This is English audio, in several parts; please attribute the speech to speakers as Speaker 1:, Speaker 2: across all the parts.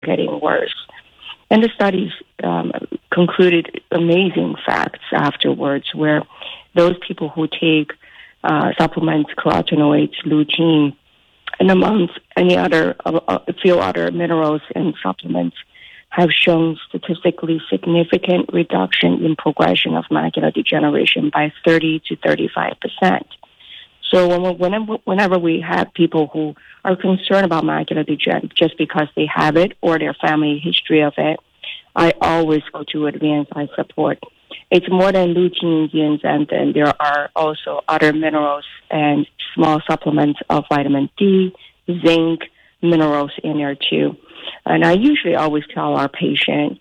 Speaker 1: getting worse. And the studies concluded amazing facts afterwards, where those people who take supplements, carotenoids, lutein, and amongst any other, a few other minerals and supplements, have shown statistically significant reduction in progression of macular degeneration by 30 to 35%. So whenever we have people who are concerned about macular degeneration just because they have it or their family history of it, I always go to advanced eye support. It's more than lutein, zeaxanthin. There are also other minerals and small supplements of vitamin D, zinc, minerals in there too. And I usually always tell our patient,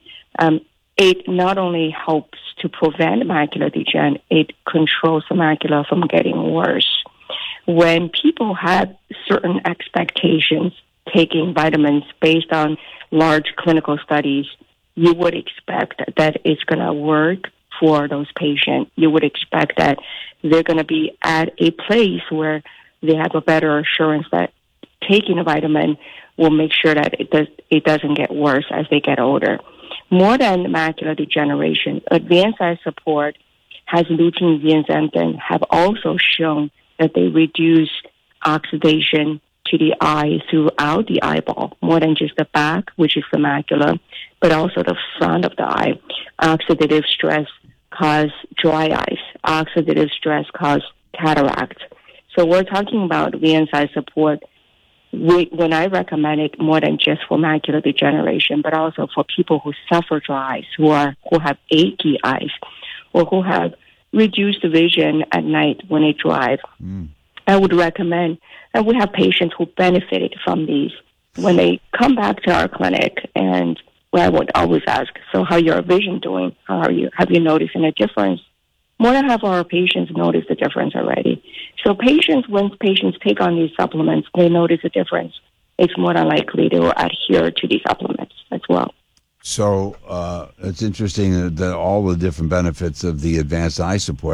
Speaker 1: it not only helps to prevent macular degeneration, it controls the macula from getting worse. When people have certain expectations taking vitamins based on large clinical studies, you would expect that it's going to work for those patients. You would expect that they're going to be at a place where they have a better assurance that taking a vitamin will make sure that it doesn't get worse as they get older. More than macular degeneration, advanced eye support has lutein, zeaxanthin, have also shown that they reduce oxidation to the eye throughout the eyeball, more than just the back, which is the macula, but also the front of the eye. Oxidative stress cause dry eyes. Oxidative stress cause cataract. So we're talking about advanced eye support. When I recommend it, more than just for macular degeneration, but also for people who suffer dry eyes, who have achy eyes, or who have reduced vision at night when they drive. I would recommend, and we have patients who benefited from these. When they come back to our clinic, and I would always ask, so how your vision doing? How are you? Have you noticed any difference? More than half of our patients notice the difference already. So when patients take on these supplements, they notice a difference. It's more than likely they will adhere to these supplements as well.
Speaker 2: So it's interesting that all the different benefits of the advanced eye support.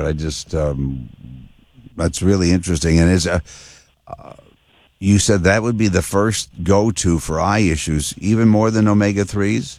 Speaker 2: That's really interesting. And you said that would be the first go-to for eye issues, even more than omega-3s?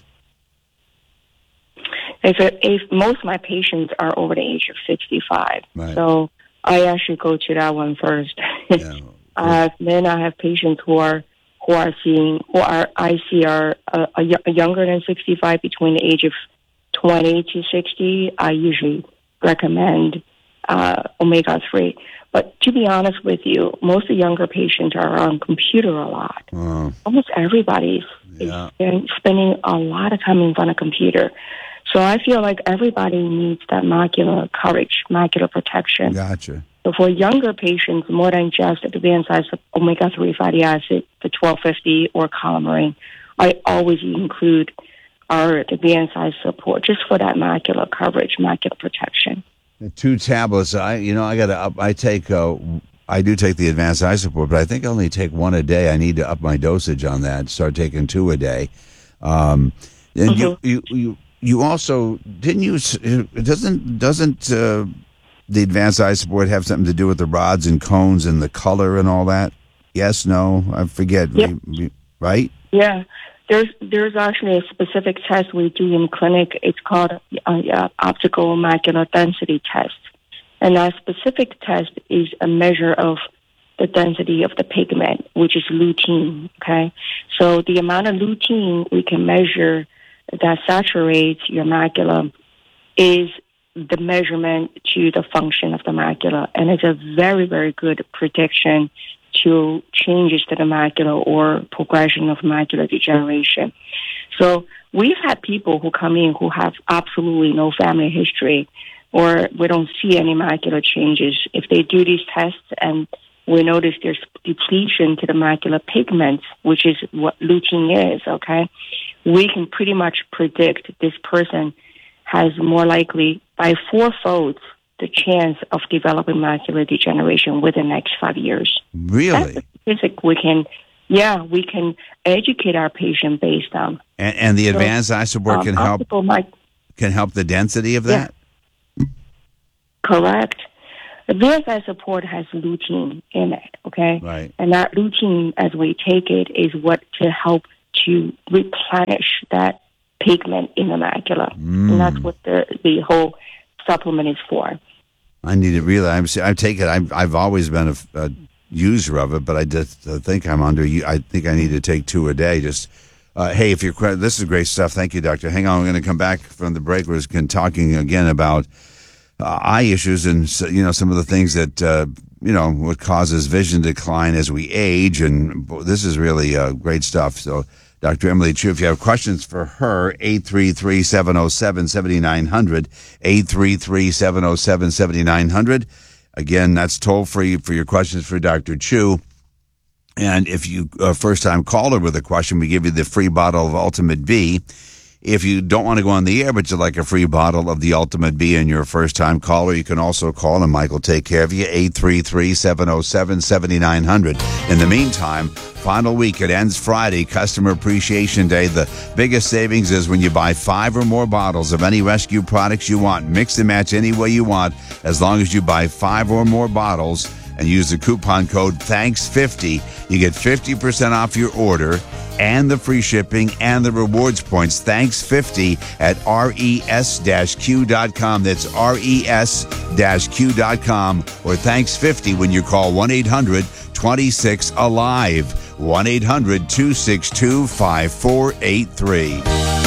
Speaker 1: If most of my patients are over the age of 65,
Speaker 2: right.
Speaker 1: So I actually go to that one first.
Speaker 2: Yeah.
Speaker 1: Then I have patients who I see are younger than 65, between the age of 20 to 60. I usually recommend omega-3. But to be honest with you, most of the younger patients are on computer a lot. Almost everybody is spending a lot of time in front of a computer. So I feel like everybody needs that macular coverage, macular protection.
Speaker 2: Gotcha.
Speaker 1: So for younger patients, more than just advanced omega-3 fatty acid, the 1250 or Calamine, I always include our advanced eye support just for that macular coverage, macular protection.
Speaker 2: The 2 tablets. I do take the advanced eye support, but I think I only take 1 a day. I need to up my dosage on that. Start taking 2 a day. And you also doesn't the advanced eye support have something to do with the rods and cones and the color and all that? Yes, no, I forget.
Speaker 1: Yep.
Speaker 2: Right?
Speaker 1: Yeah. There's actually a specific test we do in clinic. It's called optical macular density test. And that specific test is a measure of the density of the pigment, which is lutein, okay? So the amount of lutein we can measure that saturates your macula is the measurement to the function of the macula. And it's a very, very good prediction to changes to the macula or progression of macular degeneration. So we've had people who come in who have absolutely no family history, or we don't see any macular changes. If they do these tests and we notice there's depletion to the macular pigments, which is what lutein is, okay, we can pretty much predict this person has more likely by 4-fold the chance of developing macular degeneration within the next 5 years.
Speaker 2: Really?
Speaker 1: That's a statistic we can educate our patient based on.
Speaker 2: And the advanced eye support can help the density of that?
Speaker 1: Yeah. Correct. Advanced eye support has lutein in it, okay?
Speaker 2: Right.
Speaker 1: And that lutein, as we take it, is what to help to replenish that pigment in the macula. And that's what the whole supplement is for.
Speaker 2: I need to realize. I take it. I've always been a user of it, but I just think I'm under. I think I need to take 2 a day. Just hey, if you're this is great stuff. Thank you, doctor. Hang on, we're going to come back from the break. We're talking again about eye issues and some of the things that what causes vision decline as we age, and this is really great stuff. So, Dr. Emily Chu, if you have questions for her, 833-707-7900, 833-707-7900. Again, that's toll free for your questions for Dr. Chu. And if you first-time caller with a question, we give you the free bottle of Ultimate B. If you don't want to go on the air, but you'd like a free bottle of the Ultimate B and you're a first-time caller, you can also call and Mike will take care of you, 833-707-7900. In the meantime, final week, it ends Friday, Customer Appreciation Day. The biggest savings is when you buy 5 or more bottles of any rescue products you want. Mix and match any way you want, as long as you buy 5 or more bottles and use the coupon code THANKS50. You get 50% off your order and the free shipping and the rewards points. Thanks50 at res-q.com. That's res-q.com, or Thanks50 when you call 1-800-26-ALIVE, 1-800-262-5483.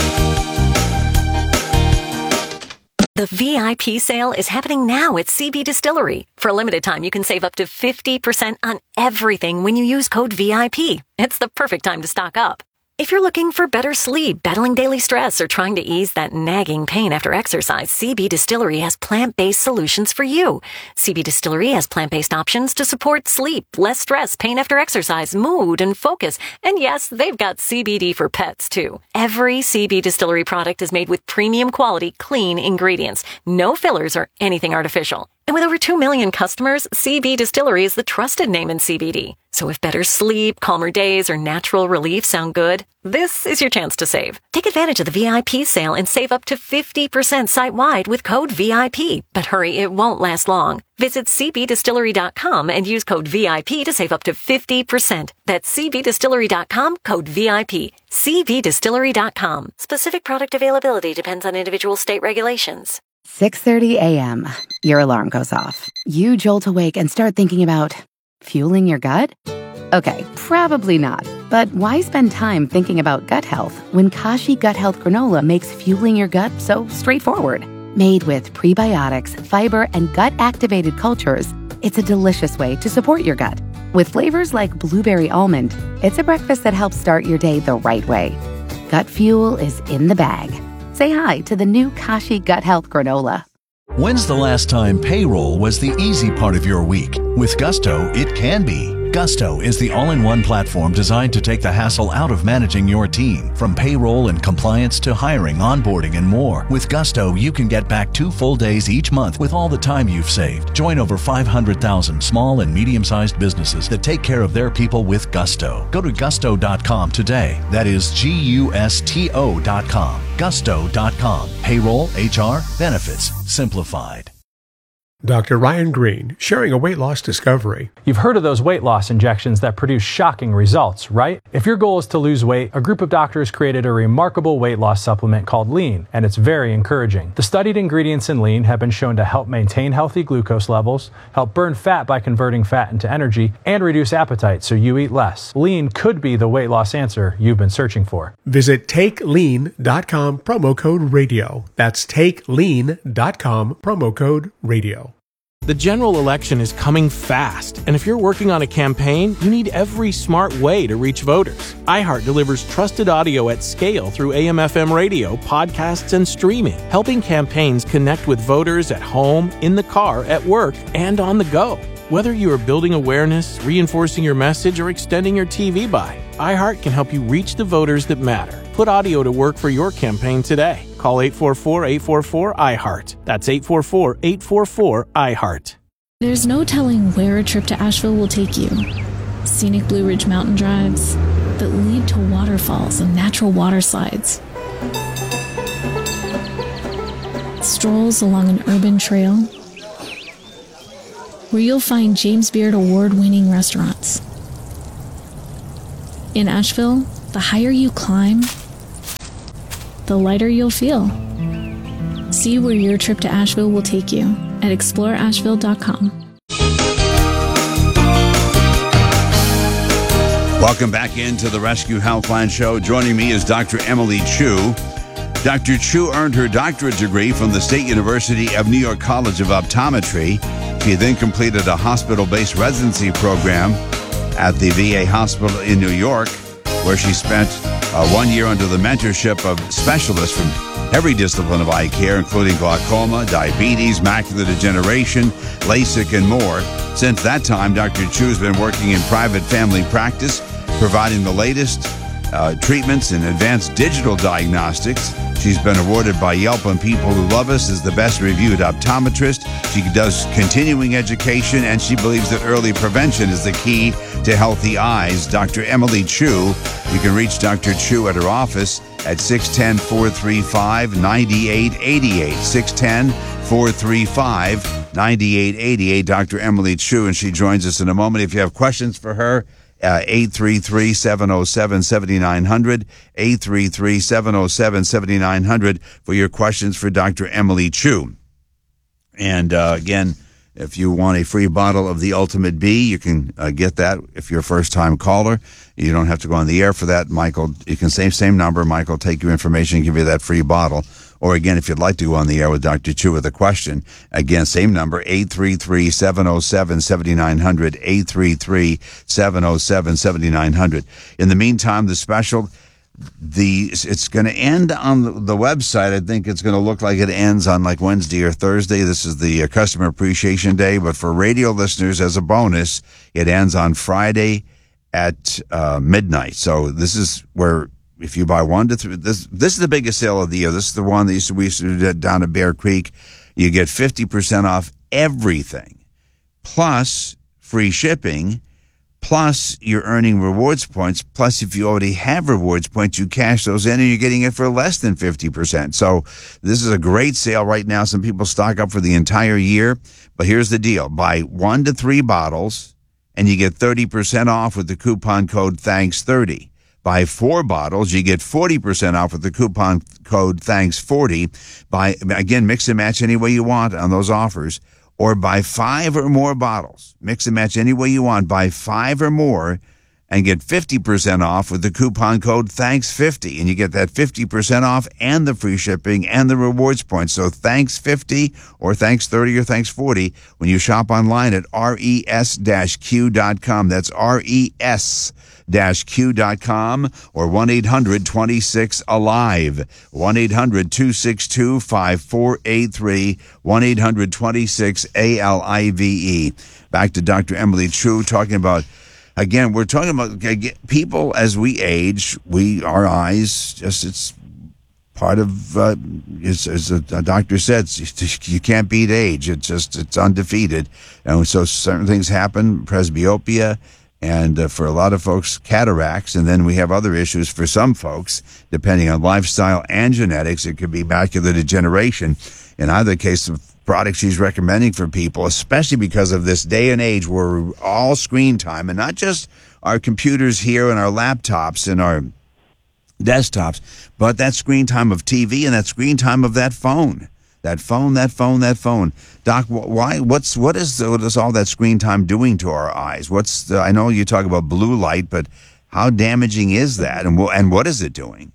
Speaker 3: The VIP sale is happening now at CB Distillery. For a limited time, you can save up to 50% on everything when you use code VIP. It's the perfect time to stock up. If you're looking for better sleep, battling daily stress, or trying to ease that nagging pain after exercise, CB Distillery has plant-based solutions for you. CB Distillery has plant-based options to support sleep, less stress, pain after exercise, mood, and focus. And yes, they've got CBD for pets, too. Every CB Distillery product is made with premium quality, clean ingredients. No fillers or anything artificial. And with over 2 million customers, CB Distillery is the trusted name in CBD. So if better sleep, calmer days, or natural relief sound good, this is your chance to save. Take advantage of the VIP sale and save up to 50% site-wide with code VIP. But hurry, it won't last long. Visit cbdistillery.com and use code VIP to save up to 50%. That's cbdistillery.com, code VIP. cbdistillery.com. Specific product availability depends on individual state regulations.
Speaker 4: 6:30 a.m. Your alarm goes off. You jolt awake and start thinking about fueling your gut? Okay, probably not. But why spend time thinking about gut health when Kashi Gut Health Granola makes fueling your gut so straightforward? Made with prebiotics, fiber, and gut-activated cultures, it's a delicious way to support your gut. With flavors like blueberry almond, it's a breakfast that helps start your day the right way. Gut fuel is in the bag. Say hi to the new Kashi Gut Health Granola.
Speaker 5: When's the last time payroll was the easy part of your week? With Gusto, it can be. Gusto is the all-in-one platform designed to take the hassle out of managing your team. From payroll and compliance to hiring, onboarding, and more. With Gusto, you can get back 2 full days each month with all the time you've saved. Join over 500,000 small and medium-sized businesses that take care of their people with Gusto. Go to gusto.com today. That is GUSTO.com. Gusto.com. Payroll, HR, benefits, simplified.
Speaker 6: Dr. Ryan Green, sharing a weight loss discovery.
Speaker 7: You've heard of those weight loss injections that produce shocking results, right? If your goal is to lose weight, a group of doctors created a remarkable weight loss supplement called Lean, and it's very encouraging. The studied ingredients in Lean have been shown to help maintain healthy glucose levels, help burn fat by converting fat into energy, and reduce appetite so you eat less. Lean could be the weight loss answer you've been searching for.
Speaker 6: Visit TakeLean.com, promo code radio. That's TakeLean.com, promo code radio.
Speaker 8: The general election is coming fast, and if you're working on a campaign, you need every smart way to reach voters. iHeart delivers trusted audio at scale through AM/FM radio, podcasts, and streaming, helping campaigns connect with voters at home, in the car, at work, and on the go. Whether you are building awareness, reinforcing your message, or extending your TV buy, iHeart can help you reach the voters that matter. Put audio to work for your campaign today. Call 844-844-iHeart. That's 844-844-iHeart.
Speaker 9: There's no telling where a trip to Asheville will take you. Scenic Blue Ridge mountain drives that lead to waterfalls and natural water slides. Strolls along an urban trail where you'll find James Beard award-winning restaurants. In Asheville, The higher you climb, the lighter you'll feel. See where your trip to Asheville will take you at exploreasheville.com.
Speaker 2: Welcome back into the Rescue Healthline Show. Joining me is Dr. Emily Chu. Dr. Chu earned her doctorate degree from the State University of New York College of Optometry. She then completed a hospital-based residency program at the VA hospital in New York, where she spent 1 year under the mentorship of specialists from every discipline of eye care, including glaucoma, diabetes, macular degeneration, LASIK, and more. Since that time, Dr. Chu has been working in private family practice, providing the latest treatments and advanced digital diagnostics. She's been awarded by Yelp and People Who Love Us as the best reviewed optometrist. She does continuing education, and she believes that early prevention is the key to healthy eyes. Dr. Emily Chu. You can reach Dr. Chu at her office at 610-435-9888. 610-435-9888. Dr. Emily Chu, and she joins us in a moment. If you have questions for her, 833-707-7900, 833-707-7900 for your questions for Dr. Emily Chu. And again, if you want a free bottle of the Ultimate B, you can get that if you're a first-time caller. You don't have to go on the air for that. Michael, you can same number. Michael will take your information and give you that free bottle. Or again, if you'd like to go on the air with Dr. Chu with a question, again, same number, 833-707-7900, 833-707-7900. In the meantime, the special, it's going to end on the website. I think it's going to look like it ends on like Wednesday or Thursday. This is the Customer Appreciation Day, but for radio listeners, as a bonus, it ends on Friday at midnight. So this is where, if you buy 1 to 3, this is the biggest sale of the year. This is the one that we used to do down at Bear Creek. You get 50% off everything, plus free shipping, plus you're earning rewards points, plus if you already have rewards points, you cash those in and you're getting it for less than 50%. So this is a great sale right now. Some people stock up for the entire year, but here's the deal. Buy 1 to 3 bottles and you get 30% off with the coupon code THANKS30. Buy 4 bottles, you get 40% off with the coupon code THANKS40. Again, mix and match any way you want on those offers. Or buy 5 or more bottles. Mix and match any way you want. Buy 5 or more and get 50% off with the coupon code THANKS50. And you get that 50% off and the free shipping and the rewards points. So THANKS50 or THANKS30 or THANKS40 when you shop online at res-q.com. That's res-q.com or 1-800-26-ALIVE. 1-800-262-5483. 1-800-26-ALIVE. Back to Dr. Emily Chu talking about, again, we're talking about people as we age, our eyes, it's part of, as a doctor said, you can't beat age. It's undefeated. And so certain things happen, presbyopia, and for a lot of folks, cataracts. And then we have other issues for some folks, depending on lifestyle and genetics. It could be macular degeneration. In either case, the products she's recommending for people, especially because of this day and age where all screen time, and not just our computers here and our laptops and our desktops, but that screen time of TV and that screen time of that phone. That phone. Doc, what is all that screen time doing to our eyes? I know you talk about blue light, but how damaging is that, and what is it doing?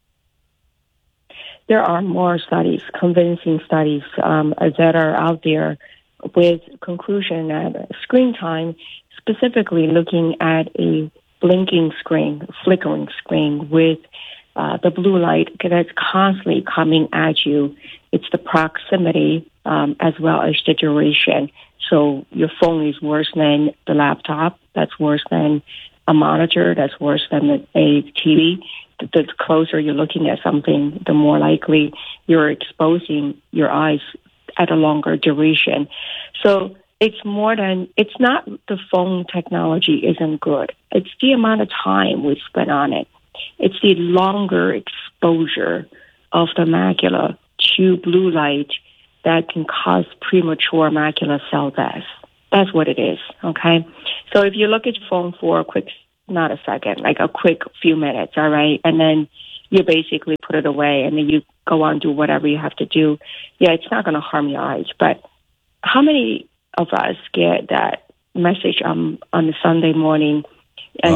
Speaker 1: There are more studies, convincing studies that are out there with conclusion that screen time, specifically looking at a blinking screen, flickering screen with the blue light that's constantly coming at you. It's the proximity as well as the duration. So your phone is worse than the laptop. That's worse than a monitor. That's worse than a TV. The closer you're looking at something, the more likely you're exposing your eyes at a longer duration. So it's not the phone technology isn't good. It's the amount of time we spend on it. It's the longer exposure of the macula to blue light that can cause premature macular cell death. That's what it is, okay? So if you look at your phone for a quick not a second, like a quick few minutes, all right? And then you basically put it away, and then you go on, do whatever you have to do. Yeah, it's not going to harm your eyes. But how many of us get that message on a Sunday morning? And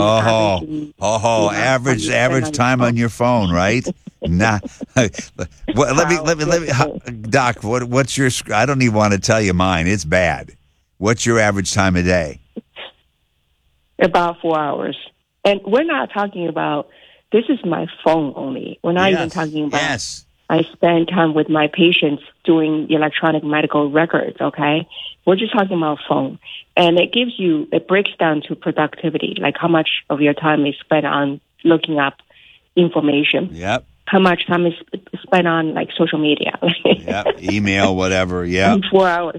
Speaker 2: average time on your phone, right? Nah. Let me, Doc. What's your? I don't even want to tell you mine. It's bad. What's your average time a day?
Speaker 1: About 4 hours, and we're not talking about. This is my phone only. We're not even talking about.
Speaker 2: Yes.
Speaker 1: I spend time with my patients doing electronic medical records. Okay, we're just talking about phone, and it breaks down to productivity, like how much of your time is spent on looking up information.
Speaker 2: Yep.
Speaker 1: How much time is spent on like social media?
Speaker 2: Yep. Email, whatever. Yeah.
Speaker 1: 4 hours.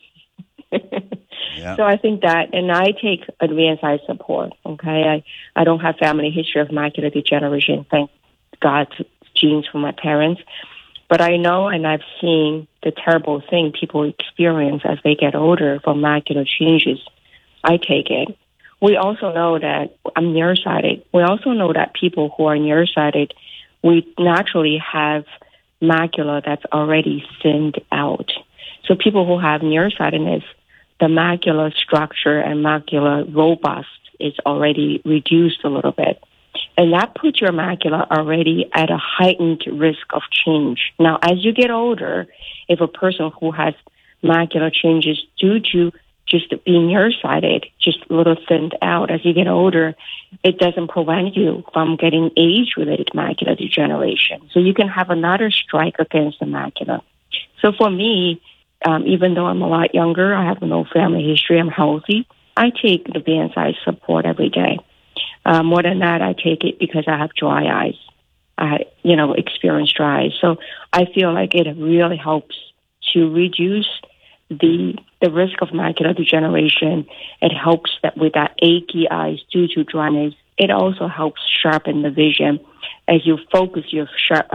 Speaker 2: Yep.
Speaker 1: So I think that, and I take advanced eye support. Okay, I don't have family history of macular degeneration. Thank God, genes from my parents. But I know, and I've seen the terrible thing people experience as they get older from macular changes. I take it. We also know that I'm nearsighted. We also know that people who are nearsighted, we naturally have macula that's already thinned out. So people who have nearsightedness, the macular structure and macular robust is already reduced a little bit. And that puts your macula already at a heightened risk of change. Now, as you get older, if a person who has macular changes due to just being nearsighted, just a little thinned out, as you get older, it doesn't prevent you from getting age-related macular degeneration. So you can have another strike against the macula. So for me, even though I'm a lot younger, I have no family history, I'm healthy, I take the advanced eye support every day. More than that, I take it because I have dry eyes. I, experience dry eyes. So I feel like it really helps to reduce the risk of macular degeneration. It helps that with that achy eyes due to dryness. It also helps sharpen the vision as you focus your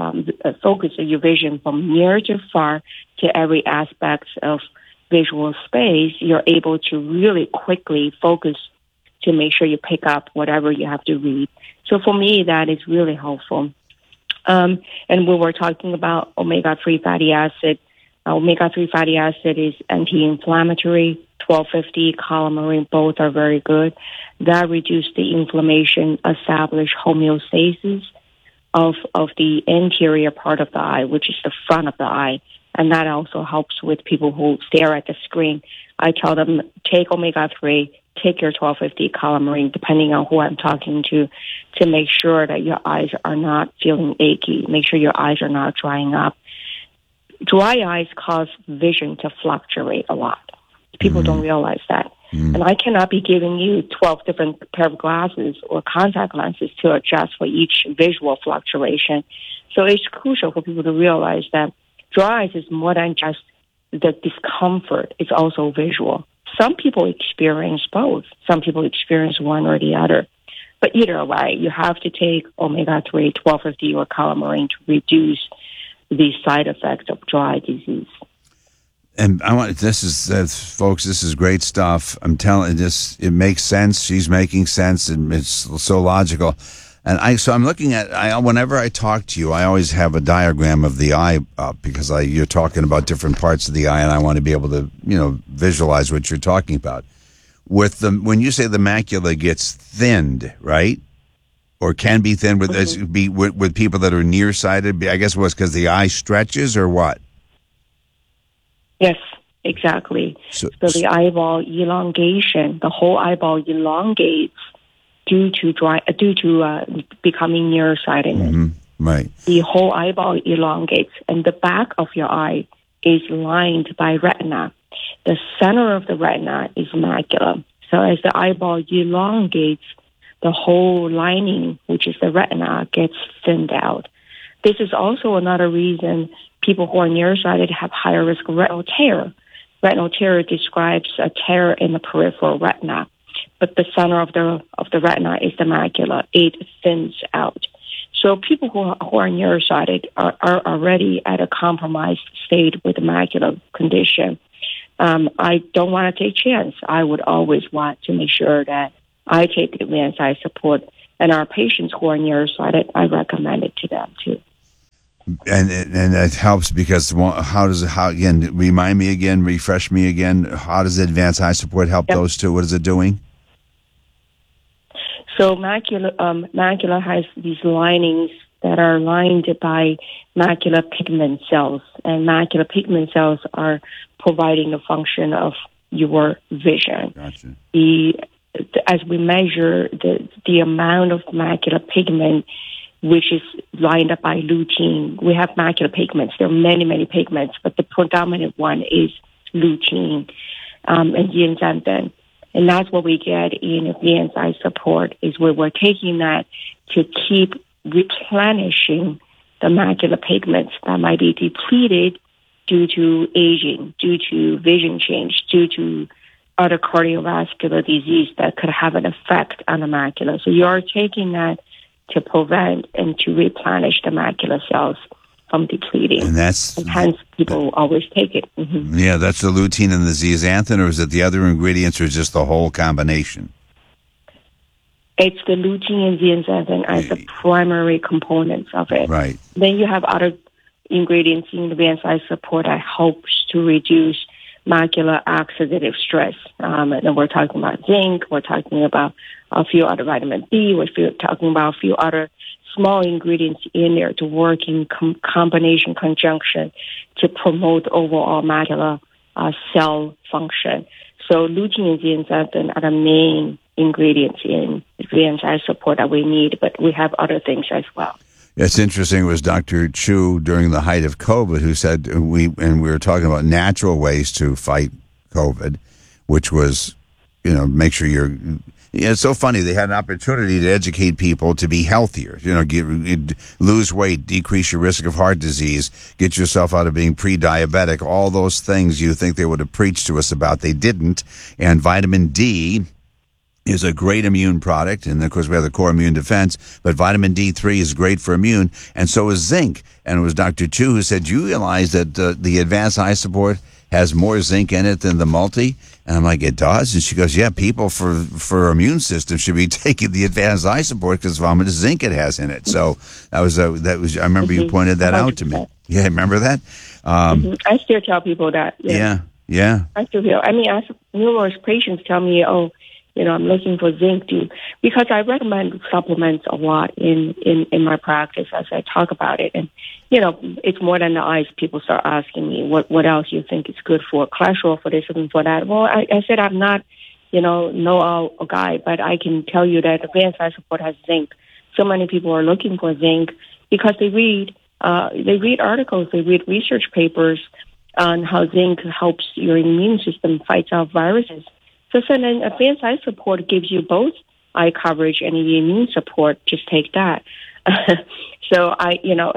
Speaker 1: vision from near to far to every aspect of visual space. You're able to really quickly focus to make sure you pick up whatever you have to read. So for me, that is really helpful. And when we're talking about omega-3 fatty acid, omega-3 fatty acid is anti-inflammatory. 1250, Calamine, both are very good. That reduces the inflammation, establish homeostasis of the anterior part of the eye, which is the front of the eye. And that also helps with people who stare at the screen. I tell them, take omega-3, take your 1250 Calamine, depending on who I'm talking to make sure that your eyes are not feeling achy. Make sure your eyes are not drying up. Dry eyes cause vision to fluctuate a lot. People don't realize that. And I cannot be giving you 12 different pair of glasses or contact lenses to adjust for each visual fluctuation. So it's crucial for people to realize that dry eyes is more than just the discomfort. It's also visual. Some people experience both. Some people experience one or the other. But either way, you have to take omega-3, 1250, or Calamine to reduce the side effects of dry eye disease.
Speaker 2: And folks, this is great stuff. I'm telling you, it makes sense. She's making sense, and it's so logical. And I'm looking at, whenever I talk to you, I always have a diagram of the eye up because you're talking about different parts of the eye, and I want to be able to, visualize what you're talking about. When you say the macula gets thinned, right? Or can be thinned with people that are nearsighted, I guess it was because the eye stretches or what?
Speaker 1: Yes, exactly. So the eyeball elongation, the whole eyeball elongates due to becoming nearsightedness.
Speaker 2: Mm-hmm. Right.
Speaker 1: The whole eyeball elongates, and the back of your eye is lined by retina. The center of the retina is macula. So as the eyeball elongates, the whole lining, which is the retina, gets thinned out. This is also another reason people who are nearsighted have higher risk of retinal tear. Retinal tear describes a tear in the peripheral retina, but the center of the retina is the macula. It thins out. So people who are nearsighted are already at a compromised state with the macular condition. I don't want to take chance. I would always want to make sure that I take advanced eye support, and our patients who are nearsighted, I recommend it to them too.
Speaker 2: And it helps because remind me again, refresh me again, how does advanced eye support help those two? What is it doing?
Speaker 1: So macula has these linings that are lined by macular pigment cells, and macular pigment cells are providing a function of your vision.
Speaker 2: Gotcha.
Speaker 1: As we measure the amount of macular pigment, which is lined up by lutein, we have macular pigments. There are many, many pigments, but the predominant one is lutein and zeaxanthin. And that's what we get in advanced eye support, is where we're taking that to keep replenishing the macular pigments that might be depleted due to aging, due to vision change, due to other cardiovascular disease that could have an effect on the macula. So you're taking that to prevent and to replenish the macular cells from depleting.
Speaker 2: And
Speaker 1: hence people always take it. Mm-hmm.
Speaker 2: Yeah, that's the lutein and the zeaxanthin, or is it the other ingredients, or just the whole combination?
Speaker 1: It's the lutein and zeaxanthin as the primary components of it.
Speaker 2: Right.
Speaker 1: Then you have other ingredients in advanced eye support that helps to reduce macular oxidative stress. And we're talking about zinc, we're talking about a few other vitamin B, we're talking about a few other small ingredients in there to work in combination conjunction to promote overall macular cell function. So lutein and zeaxanthin are the main ingredients in advanced eye support that we need, but we have other things as well.
Speaker 2: It's interesting. It was Dr. Chu during the height of COVID who said we were talking about natural ways to fight COVID, which was, make sure you're. It's so funny. They had an opportunity to educate people to be healthier. Lose weight, decrease your risk of heart disease, get yourself out of being pre-diabetic. All those things you think they would have preached to us about, they didn't. And vitamin D is a great immune product, and of course we have the core immune defense, but vitamin D3 is great for immune, and so is zinc. And it was Dr. Chu who said, you realize that the advanced eye support has more zinc in it than the multi? And I'm like, it does? And she goes, yeah, people for immune system should be taking the advanced eye support because of how much zinc it has in it. So that was I remember you pointed that 100%. Out to me. Yeah, remember that?
Speaker 1: I still tell people that.
Speaker 2: Yeah.
Speaker 1: I still feel. I mean, numerous patients tell me, I'm looking for zinc too, because I recommend supplements a lot in my practice as I talk about it. And, it's more than the eyes. People start asking me what else you think is good for cholesterol, for this and for that. Well, I said I'm not, know-all guy, but I can tell you that advanced eye support has zinc. So many people are looking for zinc because they read articles, they read research papers on how zinc helps your immune system fight off viruses. So then advanced eye support gives you both eye coverage and the immune support. Just take that. So I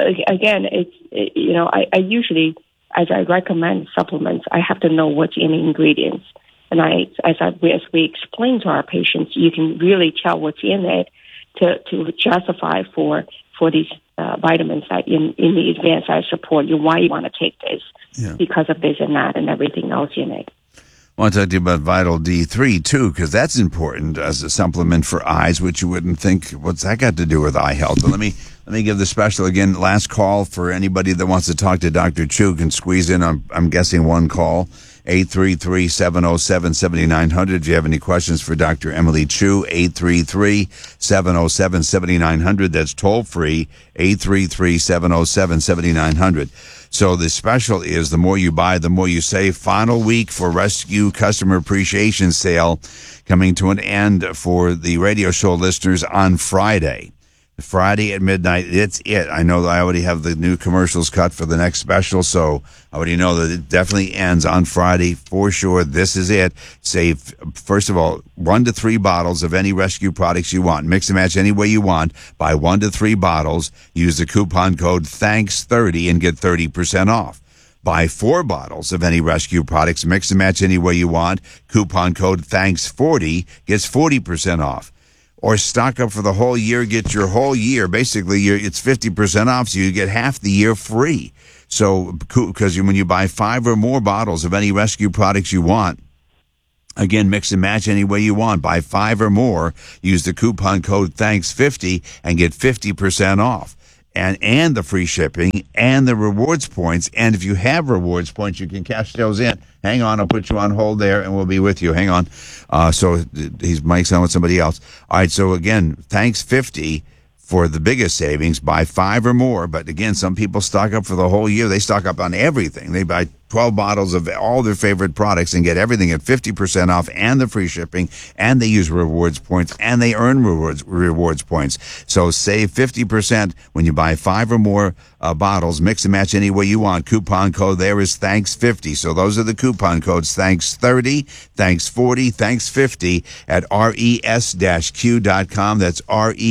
Speaker 1: usually, as I recommend supplements, I have to know what's in the ingredients. And as we explain to our patients, you can really tell what's in it to justify for these vitamins that in the advanced eye support, why you want to take this because of this and that and everything else in it.
Speaker 2: I want to talk to you about Vital D3, too, because that's important as a supplement for eyes, which you wouldn't think, what's that got to do with eye health? But let me give the special again. Last call for anybody that wants to talk to Dr. Chu can squeeze in, I'm guessing, one call, 833-707-7900. If you have any questions for Dr. Emily Chu, 833-707-7900. That's toll free, 833-707-7900. So the special is the more you buy, the more you save. Final week for Rescue Customer Appreciation Sale coming to an end for the radio show listeners on Friday. Friday at midnight, it's it. I know that I already have the new commercials cut for the next special, so I already know that it definitely ends on Friday for sure. This is it. Save, first of all, 1 to 3 bottles of any rescue products you want. Mix and match any way you want. Buy 1 to 3 bottles. Use the coupon code THANKS30 and get 30% off. Buy 4 bottles of any rescue products. Mix and match any way you want. Coupon code THANKS40 gets 40% off. Or stock up for the whole year, get your whole year. Basically, it's 50% off, so you get half the year free. So, because when you buy 5 or more bottles of any rescue products you want, Again, mix and match any way you want. Buy 5 or more. Use the coupon code THANKS50 and get 50% off. And the free shipping and the rewards points. And if you have rewards points, you can cash those in. Hang on, I'll put you on hold there, and we'll be with you. Hang on. So Mike's on with somebody else. All right, so again, THANKS50 for the biggest savings. Buy 5 or more. But again, some people stock up for the whole year. They stock up on everything. They buy 12 bottles of all their favorite products and get everything at 50% off and the free shipping, and they use rewards points, and they earn rewards points. So save 50% when you buy 5 or more bottles. Mix and match any way you want. Coupon code there is THANKS50. So those are the coupon codes: THANKS30, THANKS40, THANKS50 at res-q.com. That's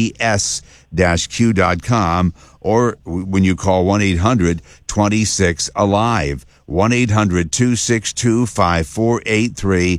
Speaker 2: res-q.com. Or when you call 1-800-26-ALIVE. 1-800-262-5483,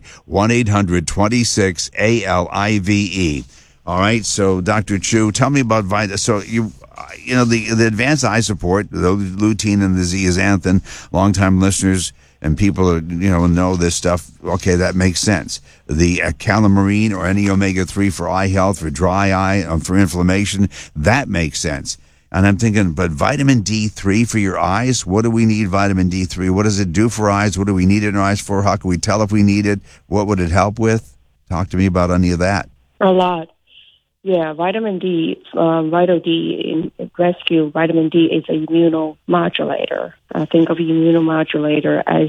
Speaker 2: 1-800-26-ALIVE. All right, so Dr. Chu, tell me about So the advanced eye support, the lutein and the zeaxanthin, longtime listeners and people know this stuff. Okay, that makes sense. The calamine or any omega-3 for eye health, for dry eye, for inflammation, that makes sense. And I'm thinking, but vitamin D3 for your eyes? What do we need vitamin D3? What does it do for eyes? What do we need it in our eyes for? How can we tell if we need it? What would it help with? Talk to me about any of that.
Speaker 1: A lot. Yeah, vitamin D, Vital D in rescue, vitamin D is an immunomodulator. Think of immunomodulator as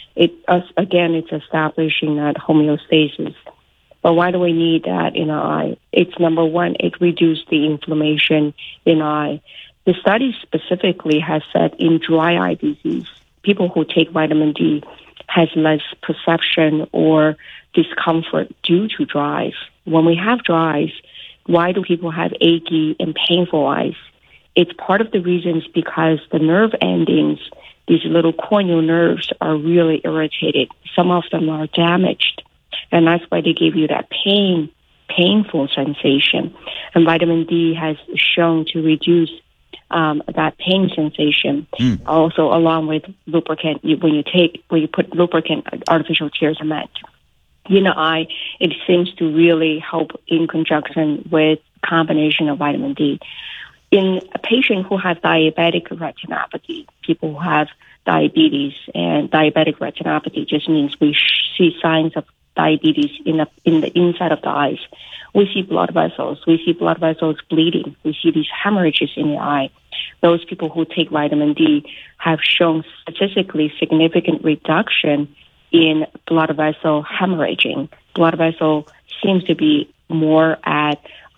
Speaker 1: it's establishing that homeostasis. But why do we need that in our eye? It's number one, it reduces the inflammation in eye. The study specifically has said in dry eye disease, people who take vitamin D has less perception or discomfort due to dry eyes. When we have dry eyes, why do people have achy and painful eyes? It's part of the reasons because the nerve endings, these little corneal nerves, are really irritated. Some of them are damaged. And that's why they give you that painful sensation. And vitamin D has shown to reduce that pain sensation. Also, along with lubricant, when you put lubricant, artificial tear cement in the eye, it seems to really help in conjunction with combination of vitamin D. In a patient who has diabetic retinopathy, people who have diabetes, and diabetic retinopathy just means we see signs of diabetes in the inside of the eyes. We see blood vessels. We see blood vessels bleeding. We see these hemorrhages in the eye. Those people who take vitamin D have shown statistically significant reduction in blood vessel hemorrhaging. Blood vessel seems to be more at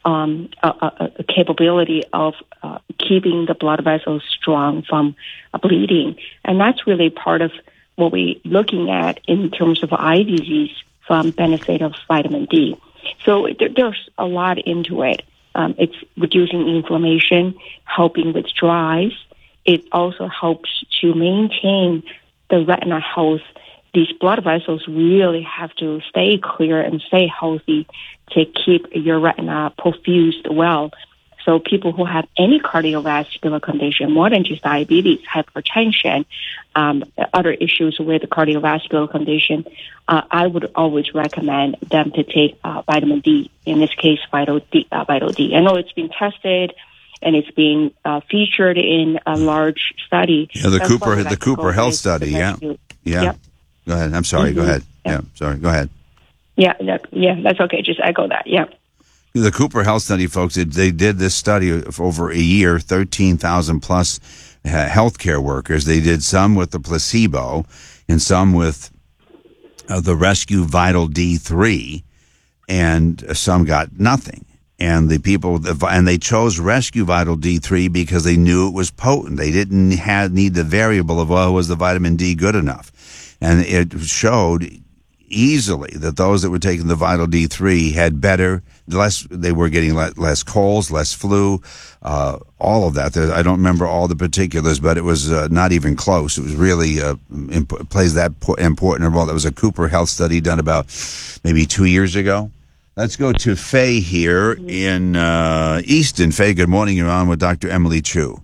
Speaker 1: a capability of keeping the blood vessels strong from bleeding. And that's really part of what we're looking at in terms of eye disease from benefit of vitamin D. So there's a lot into it. It's reducing inflammation, helping with dry eyes. It also helps to maintain the retina health. These blood vessels really have to stay clear and stay healthy to keep your retina perfused well. So people who have any cardiovascular condition, more than just diabetes, hypertension, other issues with cardiovascular condition, I would always recommend them to take vitamin D, in this case, Vital D. I know it's been tested and it's being featured in a large study.
Speaker 2: Yeah, the Cooper Health study, yeah.
Speaker 1: Yep.
Speaker 2: Go ahead. I'm sorry, go ahead. Yeah, sorry, go ahead.
Speaker 1: Yeah, that's okay. Just echo that, yeah.
Speaker 2: The Cooper Health study, folks, they did this study of over a year, 13,000 plus healthcare workers. They did some with the placebo and some with the Rescue Vital D3, and some got nothing. And they chose Rescue Vital D3 because they knew it was potent. They didn't need the variable of, was the vitamin D good enough? And it showed easily that those that were taking the Vital D3 had they were getting less colds, less flu, all of that. I don't remember all the particulars, but it was not even close. It was really plays that important role. That was a Cooper Health study done about maybe 2 years ago. Let's go to Faye here in Easton. Faye, good morning. You're on with Dr. Emily Chu.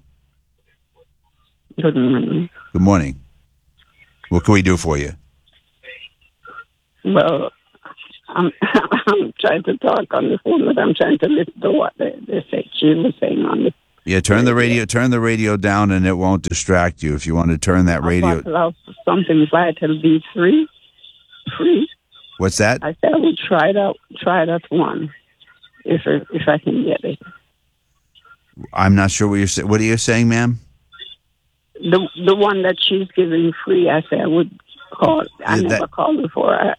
Speaker 10: Good morning.
Speaker 2: Good morning. What can we do for you?
Speaker 10: Well, I'm trying to talk on the phone, but I'm trying to listen to what they say. She was saying on the.
Speaker 2: Yeah, turn the radio down, and it won't distract you. If you want to turn that radio.
Speaker 10: A bottle of something Vital B3 free.
Speaker 2: What's that?
Speaker 10: I said I would try that one if I can get it.
Speaker 2: I'm not sure what you're saying. What are you saying, ma'am?
Speaker 10: The one that she's giving free. I said I would call. I never called before.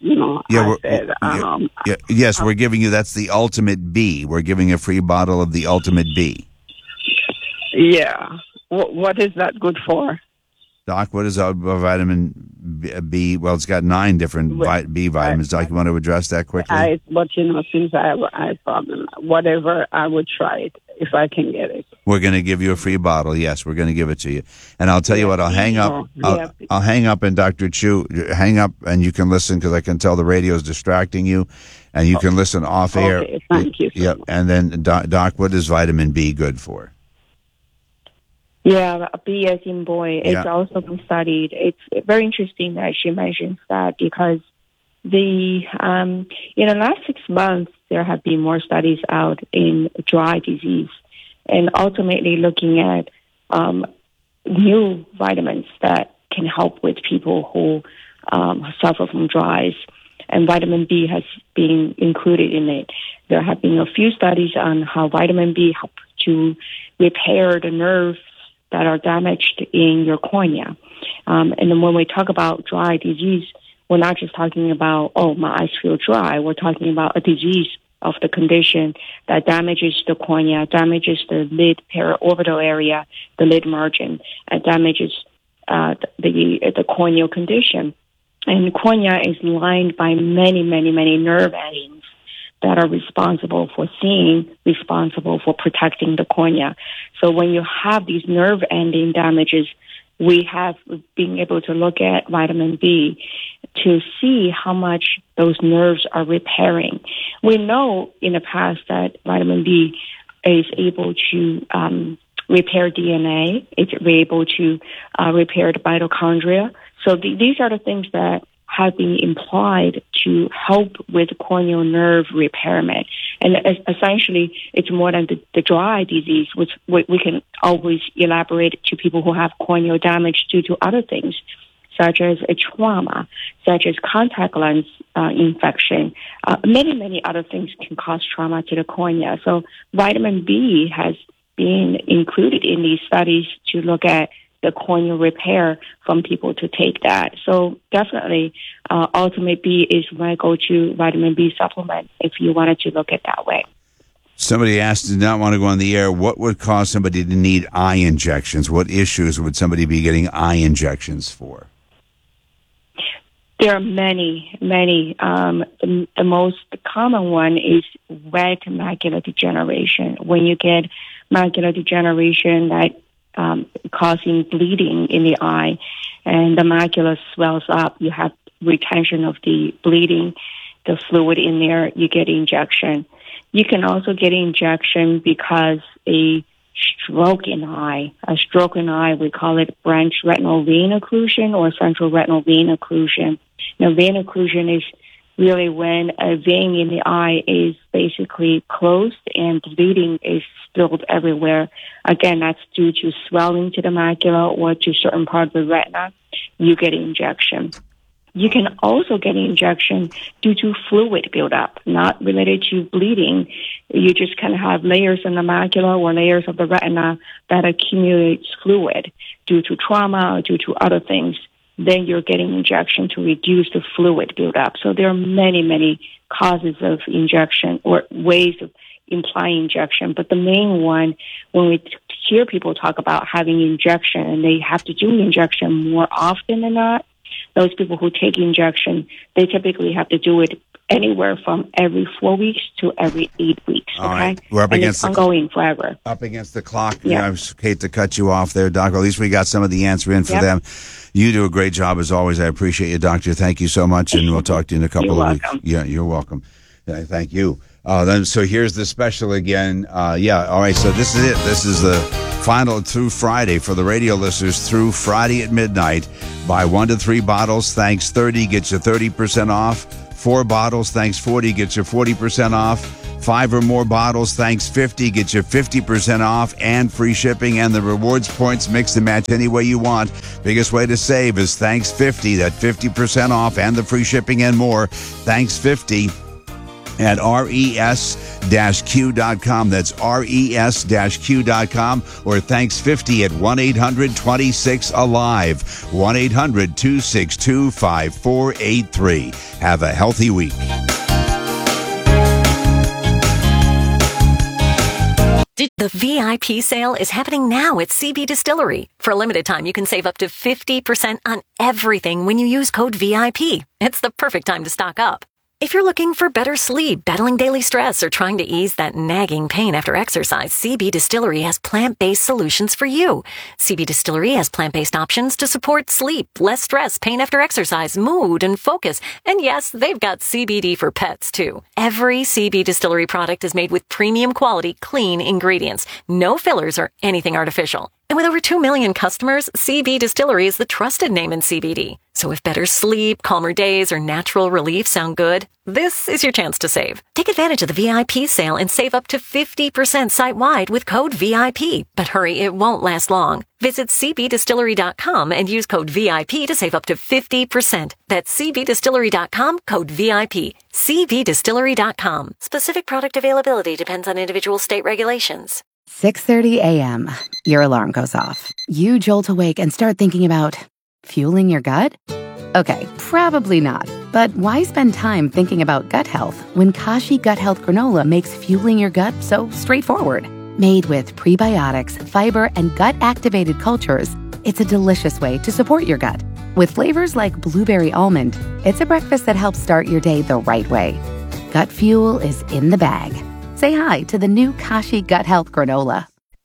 Speaker 2: Yes, we're giving you. That's the Ultimate B. We're giving a free bottle of the Ultimate B.
Speaker 10: Yeah. What is that good for?
Speaker 2: Doc, what is vitamin B? Well, it's got 9 different B vitamins. Doc, you want to address that quickly?
Speaker 10: Since I have an eye problem, whatever, I would try it if I can get it.
Speaker 2: We're going to give you a free bottle. Yes, we're going to give it to you. And I'll tell you what, I'll hang up. I'll hang up, and Dr. Chu, hang up, and you can listen because I can tell the radio is distracting you, and you can listen off air.
Speaker 10: Okay, thank you.
Speaker 2: Yep. And then, Doc, what is vitamin B good for?
Speaker 1: Yeah, B as in boy. It's also been studied. It's very interesting that she mentions that because in the last 6 months, there have been more studies out in dry disease and ultimately looking at new vitamins that can help with people who suffer from dries. And vitamin B has been included in it. There have been a few studies on how vitamin B helps to repair the nerves that are damaged in your cornea. And then when we talk about dry disease, we're not just talking about, my eyes feel dry. We're talking about a disease of the condition that damages the cornea, damages the lid periorbital area, the lid margin, and damages the corneal condition. And the cornea is lined by many, many, many nerve endings that are responsible for seeing, responsible for protecting the cornea. So when you have these nerve ending damages, we have been able to look at vitamin B to see how much those nerves are repairing. We know in the past that vitamin B is able to repair DNA. It's able to repair the mitochondria. So these are the things that have been implied to help with corneal nerve repairment. And essentially, it's more than the dry disease, which we can always elaborate to people who have corneal damage due to other things, such as a trauma, such as contact lens infection. Many, many other things can cause trauma to the cornea. So vitamin B has been included in these studies to look at the corneal repair from people to take that. So definitely, Ultimate B is my go-to vitamin B supplement if you wanted to look at that way.
Speaker 2: Somebody asked, did not want to go on the air, what would cause somebody to need eye injections? What issues would somebody be getting eye injections for?
Speaker 1: There are many. The most common one is wet macular degeneration. When you get macular degeneration that causing bleeding in the eye, and the macula swells up, you have retention of the bleeding, the fluid in there, you get injection. You can also get injection because a stroke in eye, we call it branch retinal vein occlusion or central retinal vein occlusion. Now, vein occlusion is really when a vein in the eye is basically closed and bleeding is spilled everywhere. Again, that's due to swelling to the macula or to certain part of the retina. You get injection. You can also get injection due to fluid buildup, not related to bleeding. You just kind of have layers in the macula or layers of the retina that accumulates fluid due to trauma or due to other things. Then you're getting injection to reduce the fluid buildup. So there are many, many causes of injection or ways of implying injection. But the main one, when we hear people talk about having injection and they have to do injection more often than not, those people who take injection, they typically have to do it anywhere from every 4 weeks to every 8 weeks.
Speaker 2: All right. We're up against
Speaker 1: ongoing forever.
Speaker 2: Up against the clock.
Speaker 1: Yeah.
Speaker 2: I hate to cut you off there, Doc. At least we got some of the answer in for them. You do a great job as always. I appreciate you, Doctor. Thank you so much, and we'll talk to you in a couple of weeks. Yeah, you're welcome. Thank you. So here's the special again. All right. So this is it. This is the final through Friday for the radio listeners through Friday at midnight. Buy 1 to 3 bottles. Thanks 30 gets you 30% off. 4 bottles, thanks 40, gets you 40% off. 5 or more bottles, thanks 50, gets you 50% off and free shipping. And the rewards points mix and match any way you want. Biggest way to save is thanks 50, that 50% off and the free shipping and more. Thanks 50 at res-q.com. That's res-q.com, or thanks 50 at 1-800-26-ALIVE, 1-800-262-5483. Have a healthy week.
Speaker 3: The VIP sale is happening now at CB Distillery. For a limited time, you can save up to 50% on everything when you use code VIP. It's the perfect time to stock up. If you're looking for better sleep, battling daily stress, or trying to ease that nagging pain after exercise, CB Distillery has plant-based solutions for you. CB Distillery has plant-based options to support sleep, less stress, pain after exercise, mood, and focus. And yes, they've got CBD for pets, too. Every CB Distillery product is made with premium quality, clean ingredients. No fillers or anything artificial. And with over 2 million customers, CB Distillery is the trusted name in CBD. So if better sleep, calmer days, or natural relief sound good, this is your chance to save. Take advantage of the VIP sale and save up to 50% site-wide with code VIP. But hurry, it won't last long. Visit cbdistillery.com and use code VIP to save up to 50%. That's cbdistillery.com, code VIP. cbdistillery.com. Specific product availability depends on individual state regulations.
Speaker 4: 6:30 a.m. Your alarm goes off. You jolt awake and start thinking about fueling your gut? Okay, probably not. But why spend time thinking about gut health when Kashi Gut Health Granola makes fueling your gut so straightforward? Made with prebiotics, fiber, and gut-activated cultures, it's a delicious way to support your gut. With flavors like blueberry almond, it's a breakfast that helps start your day the right way. Gut fuel is in the bag. Say hi to the new Kashi Gut Health Granola.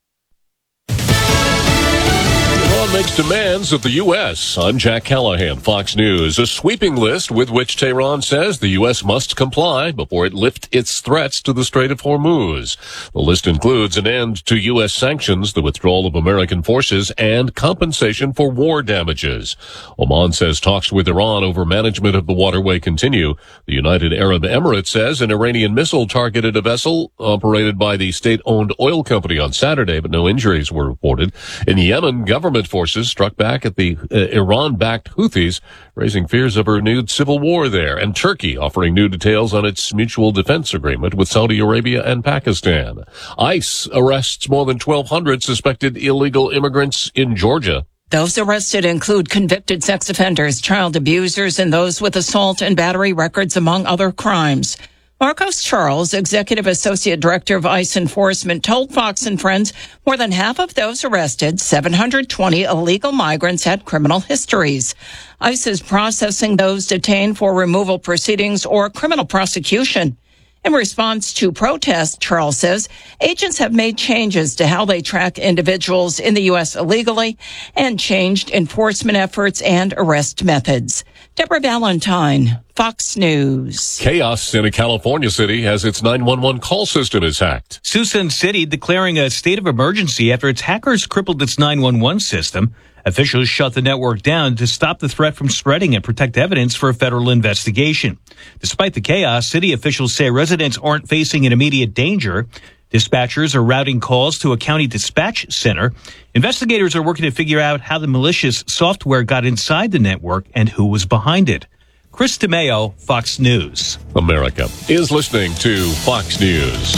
Speaker 11: Iran makes demands of the U.S. I'm Jack Callahan, Fox News. A sweeping list with which Tehran says the U.S. must comply before it lifts its threats to the Strait of Hormuz. The list includes an end to U.S. sanctions, the withdrawal of American forces, and compensation for war damages. Oman says talks with Iran over management of the waterway continue. The United Arab Emirates says an Iranian missile targeted a vessel operated by the state-owned oil company on Saturday, but no injuries were reported. In Yemen, government forces struck back at the Iran-backed Houthis, raising fears of a renewed civil war there. And Turkey offering new details on its mutual defense agreement with Saudi Arabia and Pakistan. ICE arrests more than 1,200 suspected illegal immigrants in Georgia.
Speaker 12: Those arrested include convicted sex offenders, child abusers, and those with assault and battery records, among other crimes. Marcos Charles, Executive Associate Director of ICE Enforcement, told Fox and Friends more than half of those arrested, 720 illegal migrants, had criminal histories. ICE is processing those detained for removal proceedings or criminal prosecution. In response to protests, Charles says agents have made changes to how they track individuals in the U.S. illegally and changed enforcement efforts and arrest methods. Deborah Valentine, Fox News.
Speaker 11: Chaos in a California city as its 911 call system is hacked.
Speaker 13: Tucson City declaring a state of emergency after its hackers crippled its 911 system. Officials shut the network down to stop the threat from spreading and protect evidence for a federal investigation. Despite the chaos, city officials say residents aren't facing an immediate danger. Dispatchers are routing calls to a county dispatch center. Investigators are working to figure out how the malicious software got inside the network and who was behind it. Chris DeMeo, Fox News.
Speaker 11: America is listening to Fox News.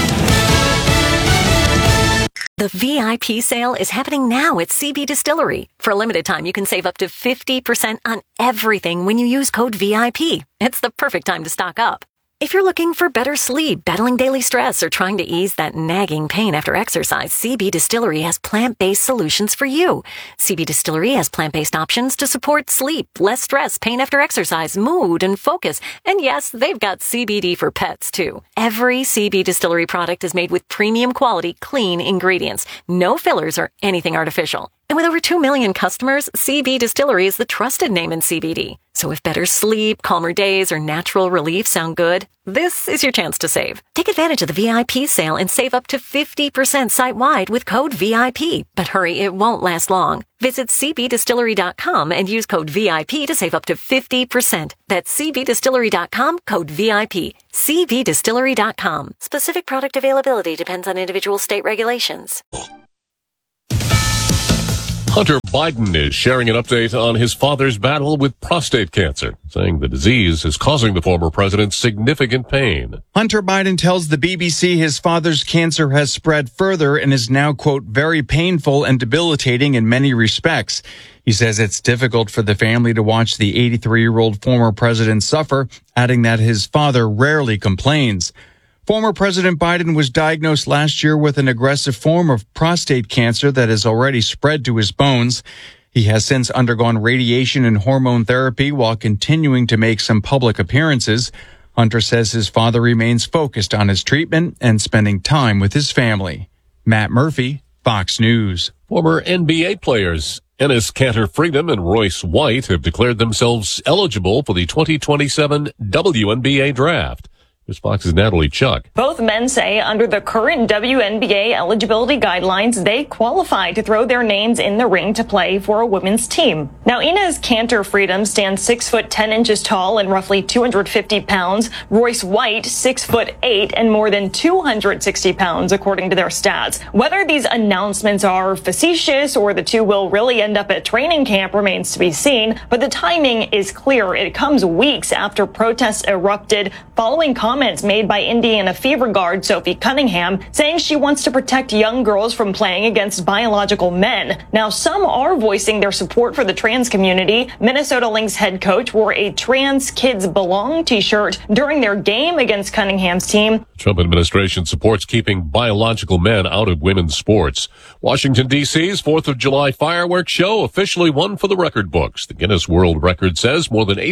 Speaker 3: The VIP sale is happening now at CB Distillery. For a limited time, you can save up to 50% on everything when you use code VIP. It's the perfect time to stock up. If you're looking for better sleep, battling daily stress, or trying to ease that nagging pain after exercise, CB Distillery has plant-based solutions for you. CB Distillery has plant-based options to support sleep, less stress, pain after exercise, mood, and focus. And yes, they've got CBD for pets, too. Every CB Distillery product is made with premium quality, clean ingredients. No fillers or anything artificial. And with over 2 million customers, CB Distillery is the trusted name in CBD. So if better sleep, calmer days, or natural relief sound good, this is your chance to save. Take advantage of the VIP sale and save up to 50% site-wide with code VIP. But hurry, it won't last long. Visit cbdistillery.com and use code VIP to save up to 50%. That's cbdistillery.com, code VIP. cbdistillery.com. Specific product availability depends on individual state regulations.
Speaker 11: Hunter Biden is sharing an update on his father's battle with prostate cancer, saying the disease is causing the former president significant pain.
Speaker 14: Hunter Biden tells the BBC his father's cancer has spread further and is now, quote, very painful and debilitating in many respects. He says it's difficult for the family to watch the 83-year-old former president suffer, adding that his father rarely complains. Former President Biden was diagnosed last year with an aggressive form of prostate cancer that has already spread to his bones. He has since undergone radiation and hormone therapy while continuing to make some public appearances. Hunter says his father remains focused on his treatment and spending time with his family. Matt Murphy, Fox News.
Speaker 11: Former NBA players Enes Kanter Freedom and Royce White have declared themselves eligible for the 2027 WNBA draft. Here's Fox's Natalie Chuck.
Speaker 15: Both men say under the current WNBA eligibility guidelines, they qualify to throw their names in the ring to play for a women's team. Now, Enes Kanter Freedom stands 6 foot 10 inches tall and roughly 250 pounds. Royce White, 6 foot 8 and more than 260 pounds, according to their stats. Whether these announcements are facetious or the two will really end up at training camp remains to be seen, but the timing is clear. It comes weeks after protests erupted following comments made by Indiana Fever guard Sophie Cunningham, saying she wants to protect young girls from playing against biological men. Now, some are voicing their support for the trans community. Minnesota Lynx head coach wore a Trans Kids Belong t-shirt during their game against Cunningham's team.
Speaker 11: Trump administration supports keeping biological men out of women's sports. Washington, D.C.'s 4th of July fireworks show officially won for the record books. The Guinness World Record says more than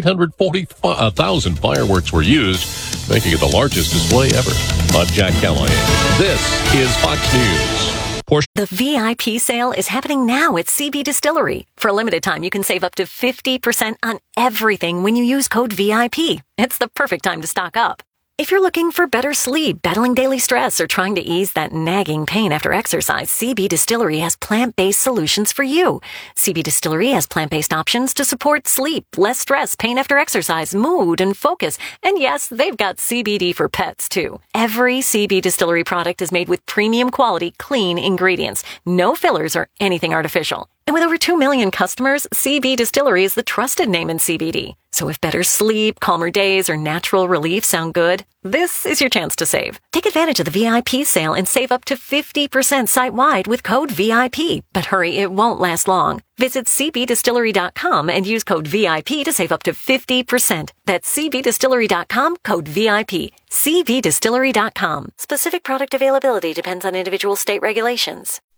Speaker 11: 840,000 fireworks were used, making it the largest display ever. I'm Jack Callahan. This is Fox News.
Speaker 3: The VIP sale is happening now at CB Distillery. For a limited time, you can save up to 50% on everything when you use code VIP. It's the perfect time to stock up. If you're looking for better sleep, battling daily stress, or trying to ease that nagging pain after exercise, CB Distillery has plant-based solutions for you. CB Distillery has plant-based options to support sleep, less stress, pain after exercise, mood, and focus. And yes, they've got CBD for pets, too. Every CB Distillery product is made with premium quality, clean ingredients. No fillers or anything artificial. And with over 2 million customers, CB Distillery is the trusted name in CBD. So if better sleep, calmer days, or natural relief sound good, this is your chance to save. Take advantage of the VIP sale and save up to 50% site-wide with code VIP. But hurry, it won't last long. Visit cbdistillery.com and use code VIP to save up to 50%. That's cbdistillery.com, code VIP. cbdistillery.com. Specific product availability depends on individual state regulations.